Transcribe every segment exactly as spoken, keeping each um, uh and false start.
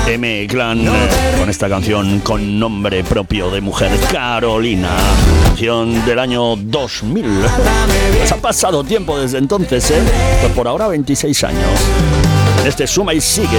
M-Clan con esta canción con nombre propio de mujer, Carolina, canción del año dos mil. Pues ha pasado tiempo desde entonces, ¿eh? Pues por ahora veintiséis años. Este suma y sigue,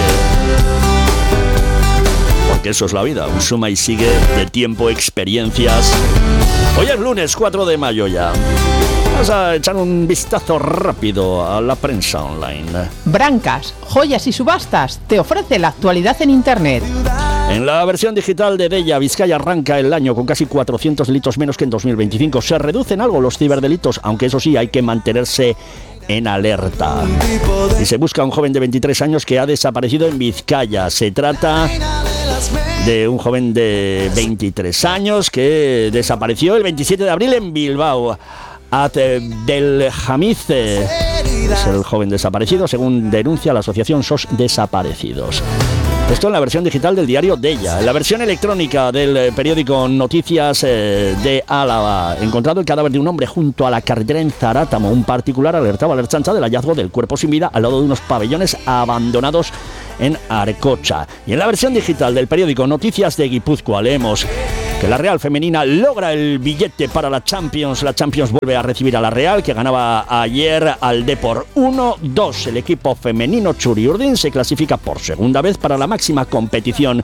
porque eso es la vida, un suma y sigue de tiempo, experiencias. Hoy es lunes cuatro de mayo ya. Vamos a echar un vistazo rápido a la prensa online. Brancas, Joyas y Subastas te ofrece la actualidad en Internet. En la versión digital de Della, Vizcaya arranca el año con casi cuatrocientos delitos menos que en dos mil veinticinco. Se reducen algo los ciberdelitos, aunque eso sí, hay que mantenerse en alerta. Y se busca a un joven de veintitrés años que ha desaparecido en Vizcaya. Se trata de un joven de veintitrés años que desapareció el veintisiete de abril en Bilbao. Abdel Hamid es el joven desaparecido, según denuncia la asociación S O S Desaparecidos. Esto en la versión digital del diario Della. En la versión electrónica del periódico Noticias eh, de Álava, encontrado el cadáver de un hombre junto a la carretera en Zarátamo. Un particular alertaba a la Ertzaintza del hallazgo del cuerpo sin vida al lado de unos pabellones abandonados en Arcocha. Y en la versión digital del periódico Noticias de Guipúzcoa leemos que la Real Femenina logra el billete para la Champions. La Champions vuelve a recibir a la Real, que ganaba ayer al Depor uno dos. El equipo femenino Txuri-Urdin se clasifica por segunda vez para la máxima competición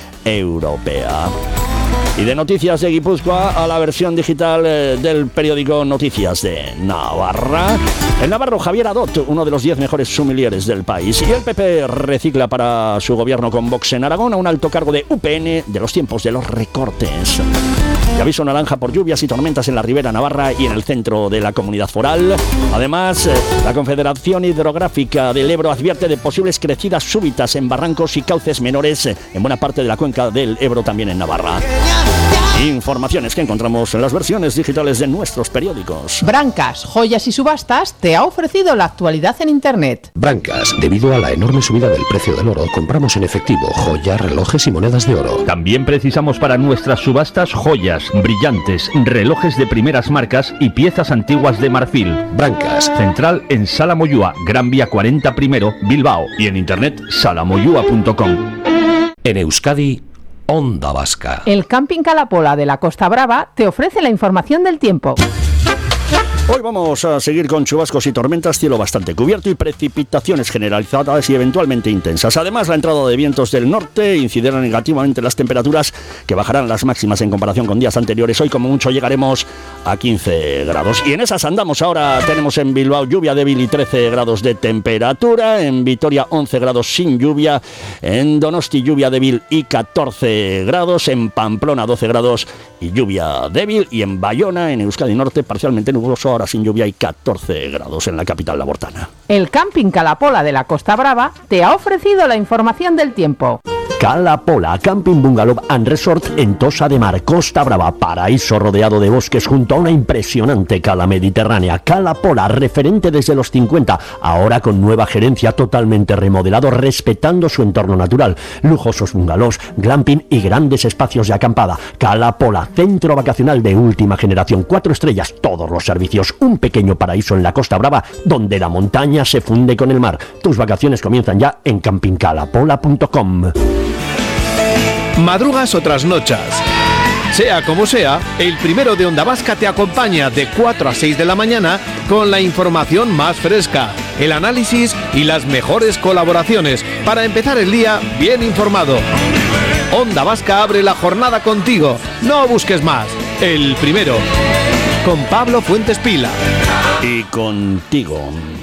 europea. Y de Noticias de Guipúzcoa a la versión digital eh, del periódico Noticias de Navarra. El navarro Javier Adot, uno de los diez mejores sommeliers del país. Y el P P recicla para su gobierno con Vox en Aragón a un alto cargo de U P N de los tiempos de los recortes. Y aviso naranja por lluvias y tormentas en la Ribera Navarra y en el centro de la comunidad foral. Además, eh, la Confederación Hidrográfica del Ebro advierte de posibles crecidas súbitas en barrancos y cauces menores eh, en buena parte de la cuenca del Ebro, también en Navarra. Informaciones que encontramos en las versiones digitales de nuestros periódicos. Brancas, Joyas y Subastas te ha ofrecido la actualidad en Internet. Brancas, debido a la enorme subida del precio del oro, compramos en efectivo joyas, relojes y monedas de oro. También precisamos para nuestras subastas joyas, brillantes, relojes de primeras marcas y piezas antiguas de marfil. Brancas. Central en Sala Moyúa, Gran Vía cuarenta primero, Bilbao. Y en internet salamoyúa punto com. En Euskadi, Onda Vasca. El Camping Calapola de la Costa Brava te ofrece la información del tiempo. Hoy vamos a seguir con chubascos y tormentas, cielo bastante cubierto y precipitaciones generalizadas y eventualmente intensas. Además, la entrada de vientos del norte incidirá negativamente en las temperaturas, que bajarán las máximas en comparación con días anteriores. Hoy, como mucho, llegaremos a quince grados. Y en esas andamos ahora. Tenemos en Bilbao lluvia débil y trece grados de temperatura. En Vitoria, once grados sin lluvia. En Donosti, lluvia débil y catorce grados. En Pamplona, doce grados y lluvia débil. Y en Bayona, en Euskadi Norte, parcialmente nuboso, ahora sin lluvia y catorce grados en la capital labortana. El Camping Calapola de la Costa Brava te ha ofrecido la información del tiempo. Calapola, Camping Bungalow and Resort en Tossa de Mar, Costa Brava, paraíso rodeado de bosques junto a una impresionante cala mediterránea. Calapola, referente desde los cincuenta, ahora con nueva gerencia, totalmente remodelado, respetando su entorno natural. Lujosos bungalows, glamping y grandes espacios de acampada. Calapola, centro vacacional de última generación, cuatro estrellas, todos los servicios, un pequeño paraíso en la Costa Brava, donde la montaña se funde con el mar. Tus vacaciones comienzan ya en camping calapola punto com. Madrugas o trasnochas. Sea como sea, el primero de Onda Vasca te acompaña de cuatro a seis de la mañana con la información más fresca, el análisis y las mejores colaboraciones para empezar el día bien informado. Onda Vasca abre la jornada contigo. No busques más. El primero. Con Pablo Fuentes Pila. Y contigo.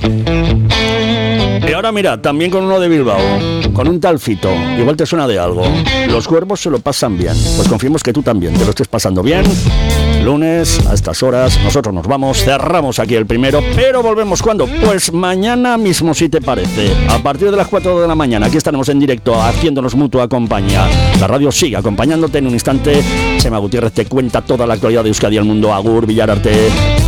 Y ahora mira, también con uno de Bilbao, con un tal Fito, igual te suena de algo. Los cuervos se lo pasan bien, pues confiemos que tú también te lo estés pasando bien. Lunes, a estas horas, nosotros nos vamos, cerramos aquí el primero, pero volvemos ¿cuándo? Pues mañana mismo, si te parece. A partir de las cuatro de la mañana, aquí estaremos en directo, haciéndonos mutua compañía. La radio sigue acompañándote. En un instante, Chema Gutiérrez te cuenta toda la actualidad de Euskadi y el mundo. Agur, Villararte.